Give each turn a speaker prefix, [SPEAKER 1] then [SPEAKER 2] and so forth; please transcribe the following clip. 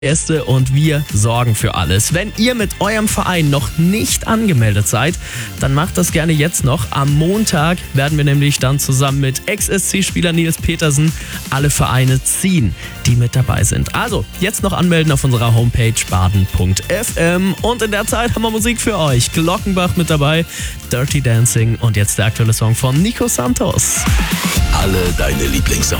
[SPEAKER 1] Gäste und wir sorgen für alles. Wenn ihr mit eurem Verein noch nicht angemeldet seid, dann macht das gerne jetzt noch. Am Montag werden wir nämlich dann zusammen mit Ex-SC-Spieler Nils Petersen alle Vereine ziehen, die mit dabei sind. Also, jetzt noch anmelden auf unserer Homepage baden.fm und in der Zeit haben wir Musik für euch. Glockenbach mit dabei, Dirty Dancing und jetzt der aktuelle Song von Nico Santos.
[SPEAKER 2] Alle deine Lieblingssongs.